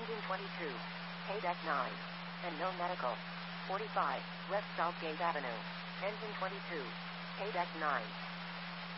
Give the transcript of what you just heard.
Engine 22. K-Deck 9. And no medical. 45, West Southgate Avenue. Engine 22. K-Deck 9.